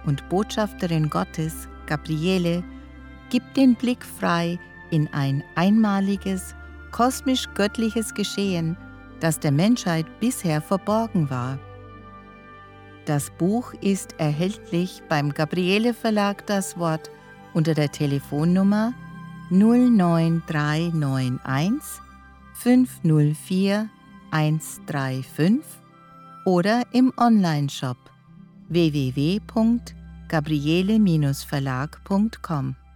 und Botschafterin Gottes, Gabriele, gibt den Blick frei in ein einmaliges, kosmisch-göttliches Geschehen, das der Menschheit bisher verborgen war. Das Buch ist erhältlich beim Gabriele Verlag Das Wort unter der Telefonnummer 09391 504 135 oder im Onlineshop www.gabriele-verlag.com.